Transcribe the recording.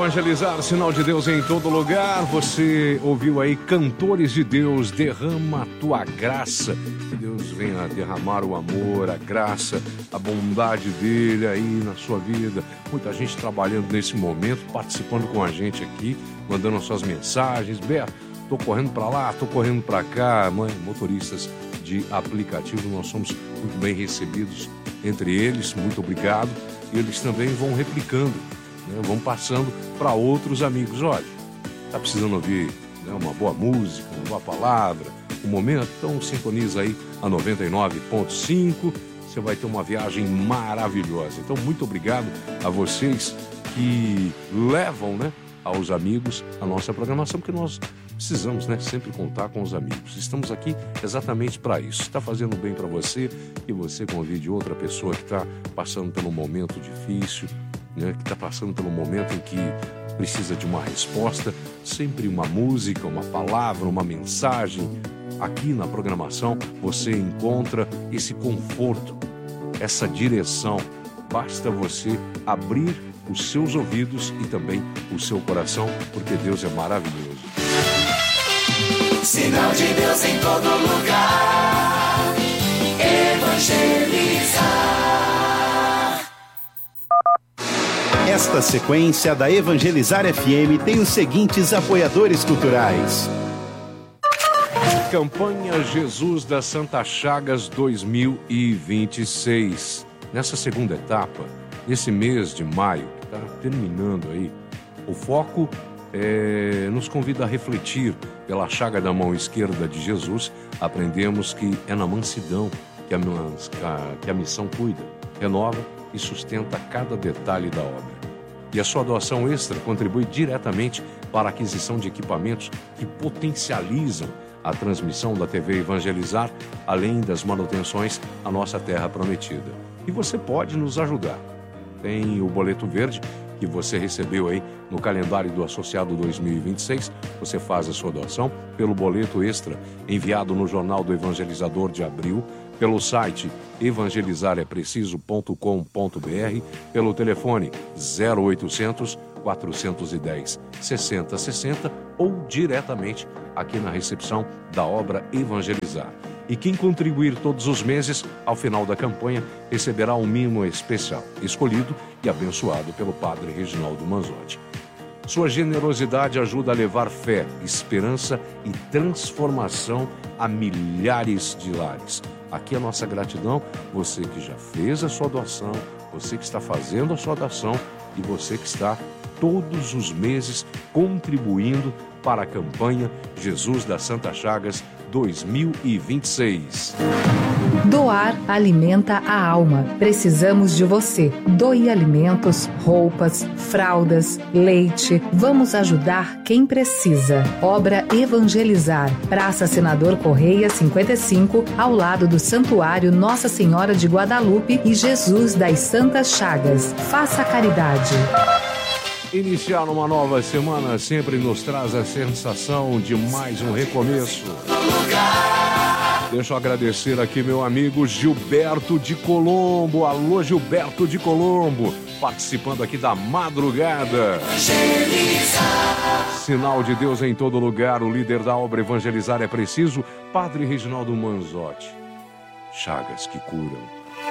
Evangelizar, sinal de Deus em todo lugar. Você ouviu aí Cantores de Deus, derrama a tua graça. Que Deus venha derramar o amor, a graça, a bondade dele aí na sua vida. Muita gente trabalhando nesse momento, participando com a gente aqui, mandando as suas mensagens. Beto, tô correndo para lá, tô correndo para cá. Mãe, motoristas de aplicativo, nós somos muito bem recebidos entre eles. Muito obrigado. Eles também vão replicando, vão passando para outros amigos. Olha, tá precisando ouvir uma boa música, uma boa palavra, um momento? Então sintoniza aí a 99.5, você vai ter uma viagem maravilhosa. Então muito obrigado a vocês que levam aos amigos a nossa programação, porque nós precisamos sempre contar com os amigos. Estamos aqui exatamente para isso. Está fazendo bem para você, que você convide outra pessoa que está passando pelo momento difícil, que está passando pelo momento em que precisa de uma resposta. Sempre uma música, uma palavra, uma mensagem. Aqui na programação você encontra esse conforto, essa direção. Basta você abrir os seus ouvidos e também o seu coração, porque Deus é maravilhoso. Sinal de Deus em todo lugar. Evangelizar. Esta sequência da Evangelizar FM tem os seguintes apoiadores culturais. Campanha Jesus das Santas Chagas 2026. Nessa segunda etapa, nesse mês de maio, que está terminando aí, o foco nos convida a refletir pela chaga da mão esquerda de Jesus. Aprendemos que é na mansidão que a missão cuida, renova e sustenta cada detalhe da obra. E a sua doação extra contribui diretamente para a aquisição de equipamentos que potencializam a transmissão da TV Evangelizar, além das manutenções à nossa terra prometida. E você pode nos ajudar. Tem o boleto verde que você recebeu aí no calendário do Associado 2026. Você faz a sua doação pelo boleto extra enviado no Jornal do Evangelizador de abril, pelo site evangelizarepreciso.com.br, pelo telefone 0800 410 6060 ou diretamente aqui na recepção da obra Evangelizar. E quem contribuir todos os meses, ao final da campanha, receberá um mimo especial, escolhido e abençoado pelo Padre Reginaldo Manzotti. Sua generosidade ajuda a levar fé, esperança e transformação a milhares de lares. Aqui a nossa gratidão, você que já fez a sua doação, você que está fazendo a sua doação e você que está todos os meses contribuindo para a campanha Jesus das Santas Chagas 2026. Doar alimenta a alma. Precisamos de você. Doe alimentos, roupas, fraldas, leite. Vamos ajudar quem precisa. Obra Evangelizar. Praça Senador Correia 55, ao lado do Santuário Nossa Senhora de Guadalupe e Jesus das Santas Chagas. Faça caridade. Iniciar uma nova semana sempre nos traz a sensação de mais um recomeço. Deixa eu agradecer aqui meu amigo Gilberto de Colombo. Alô, Gilberto de Colombo, participando aqui da madrugada. Sinal de Deus em todo lugar, o líder da obra Evangelizar é Preciso, Padre Reginaldo Manzotti. Chagas que curam.